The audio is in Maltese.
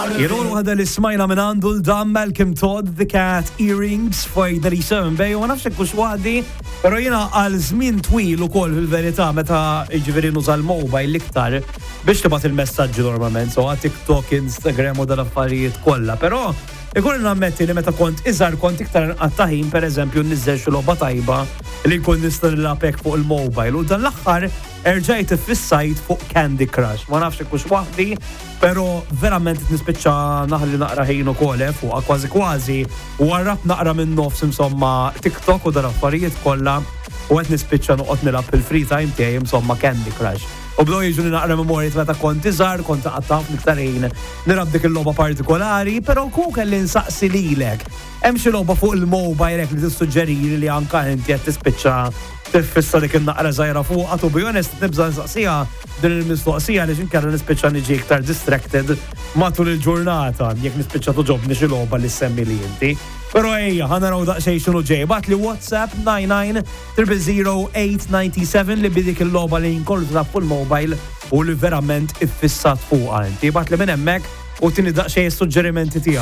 Jirun għada li smajna minn għandu l-dam Malcolm Todd, The Cat Earrings, fajda li 7 bej, u nafxek kux wahdi, pero jina għal żmien twil u koll fil-verita meta iġveri nuża l-mobile liktar biex tibat il-messagġi normalment, so TikTok, Instagram u dal-affarijiet kollha, pero ikun nammetti li meta kont iżar kont iktar għattaħin, per eżempju, nizzel xi logħba tajba li nkun nista' nilapek fuq il-mobile u dan l-aħħar erġajt fis-sajt fuq Candy Crush. Ma nafx kux waħdi, pero verament nispiċċa naħli naqra ħin ukoll fuqha kważi u għarrab naqra minn nofs insomma TikTok u dan affarijiet kollha u qed nispiċċa noqgħod nilab fil-free time tiegħi insomma Candy Crush. U bdew jiġu naqra memorji meta kont iżgħar, kont qattaf iktar ħin nilab dik il-logħba partikolari, però ku kelli nsaqsi lilek. Hemm xi logħba fuq il-mobile hekk li tissuġġerili li anke inti qed tispiċċa tiffissa dik in-naqra żgħira fuqha, to be honest nibża nsaqsija din il-mistoqsija li x'inkella nispiċċa niġi iktar distracted matul il-ġurnata jekk nispiċċa toġobni xi logħba li semmi li inti. Però ejja, ħanaraw daqsxejn x'inhu ġej. Bat li WhatsApp 99 li bidik il-logħba li jinkollu tlab fuq il-mobile u li verament iffissat fuqha inti. Bat li minn hemmhekk u tieni daqsxejn is-suġġerimenti tiegħek.